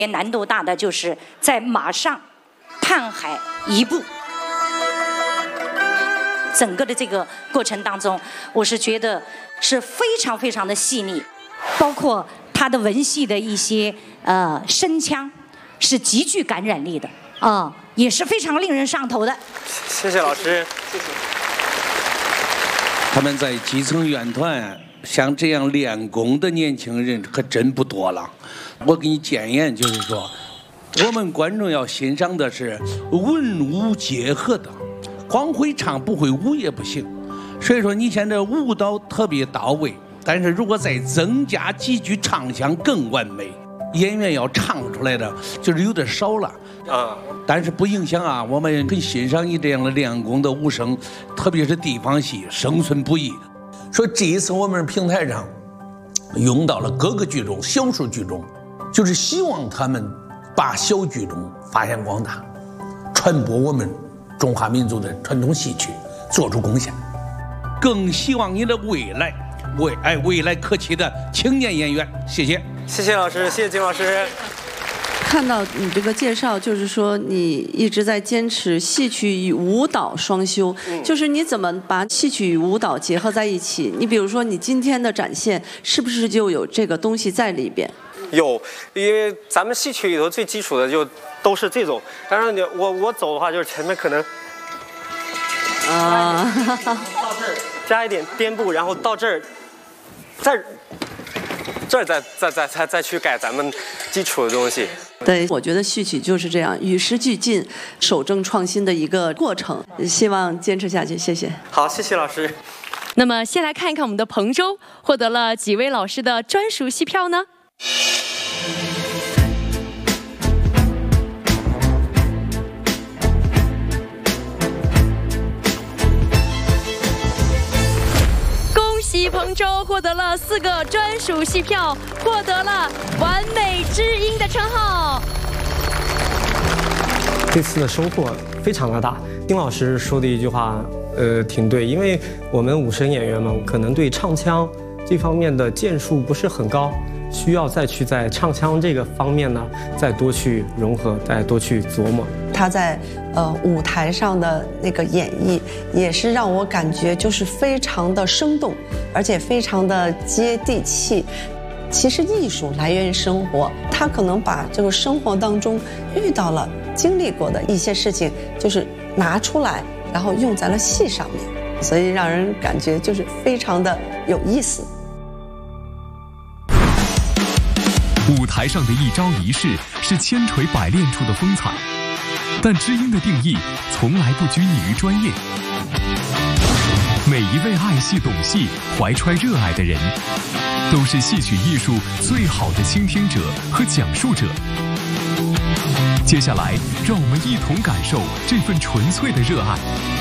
难度大的就是在马上探海一步。整个的这个过程当中，我是觉得是非常非常的细腻，包括他的文戏的一些声腔是极具感染力的也是非常令人上头的。 谢谢老师，谢谢。 他们在基层院团像这样练功的年轻人可真不多了。我给你建言，就是说，我们观众要欣赏的是文武结合的。光会唱不会舞也不行，所以说你现在舞蹈特别到位，但是如果再增加几句唱腔更完美。演员要唱出来的就是有点少了但是不影响我们很欣赏你这样的练功的武生，特别是地方戏生存不易。所以这一次我们平台上用到了各个剧种、小说剧种，就是希望他们把小剧种发扬光大，传播我们中华民族的传统戏曲，做出贡献。更希望你的未来可期的青年演员。谢谢， 谢谢老师，谢谢金老师。 看到你这个介绍，就是说你一直在坚持戏曲与舞蹈双修，就是你怎么把戏曲与舞蹈结合在一起？你比如说你今天的展现，是不是就有这个东西在里边？ 有，因为咱们戏曲里头最基础的就都是这种，但是我走的话，就是前面可能到这儿加一点颠簸，然后到这儿，再去改咱们基础的东西。 对，我觉得戏曲就是这样与时俱进、守正创新的一个过程，希望坚持下去。谢谢。 好，谢谢老师。 那么先来看一看我们的彭州获得了几位老师的专属戏票呢？恭喜彭州获得了4个专属戏票，获得了完美知音的称号。 这次的收获非常的大，丁老师说的一句话挺对，因为我们武生演员们可能对唱腔这方面的建树不是很高，需要再去在唱腔这个方面呢再多去融合，再多去琢磨。 他在舞台上的那个演绎也是让我感觉就是非常的生动，而且非常的接地气。其实艺术来源于生活，他可能把这个生活当中遇到了经历过的一些事情就是拿出来，然后用在了戏上面，所以让人感觉就是非常的有意思。 舞台上的一招一式是千锤百炼出的风采，但知音的定义从来不拘泥于专业。每一位爱戏懂戏、怀揣热爱的人，都是戏曲艺术最好的倾听者和讲述者。接下来，让我们一同感受这份纯粹的热爱。